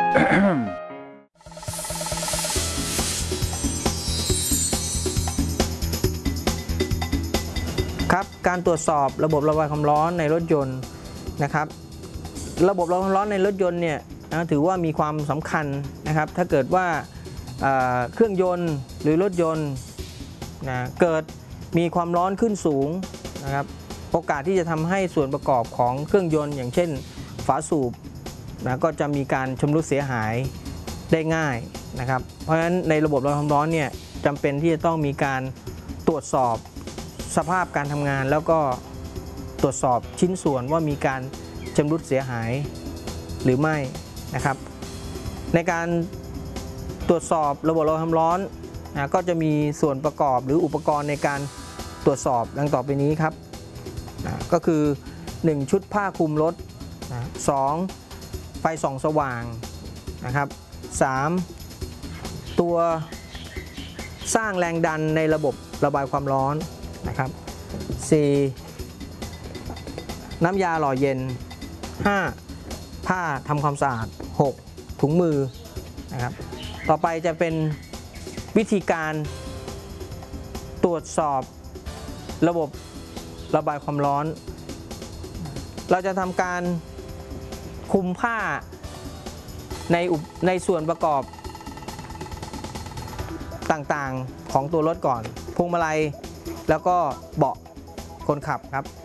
ครับการตรวจสอบระบบระบายความร้อนในรถยนต์นะครับระบบระบายความร้อนในรถยนต์เนี่ยถือว่ามีความสำคัญนะครับถ้าเกิดว่าเครื่องยนต์หรือรถยนต์เกิดมีความร้อนขึ้นสูงนะครับโอกาสที่จะทำให้ส่วนประกอบของเครื่องยนต์อย่างเช่นฝาสูบก็จะมีการชำรุดเสียหายได้ง่ายนะครับเพราะฉะนั้นในระบบระบายความร้อนเนี่ยจำเป็นที่จะต้องมีการตรวจสอบสภาพการทำงานแล้วก็ตรวจสอบชิ้นส่วนว่ามีการชำรุดเสียหายหรือไม่นะครับในการตรวจสอบระบบระบายความร้อนก็จะมีส่วนประกอบหรืออุปกรณ์ในการตรวจสอบดังต่อไปนี้ครับก็คือ1ชุดผ้าคลุมรถ2ไฟส่องสว่างนะครับ3ตัวสร้างแรงดันในระบบระบายความร้อนนะครับ4น้ำยาหล่อเย็น5ผ้าทำความสะอาด6ถุงมือนะครับต่อไปจะเป็นวิธีการตรวจสอบระบบระบายความร้อนเราจะทำการคลุมผ้าในส่วนประกอบต่างๆของตัวรถก่อนพวงมาลัยแล้วก็เบาะคนขับครับ